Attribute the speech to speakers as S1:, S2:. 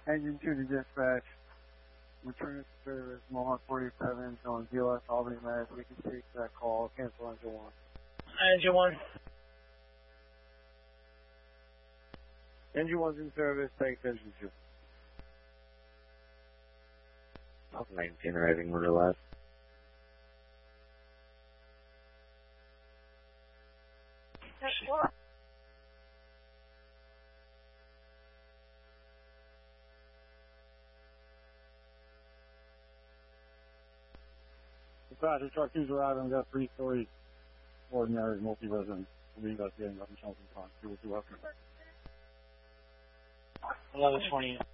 S1: Engine 2 to dispatch. Return to service, Mohawk 47, on DLS Albany, Mass. We can take that call. Cancel engine 1.
S2: Engine 1.
S1: Engine 1's in service. Thanks, engine 2.
S3: Up 19 arriving, order left.
S1: Dispatcher, truck 2's arriving. We got 3-story ordinary multi-resident. We're investigating up in Shelton Pond. 202 up.
S2: 1120.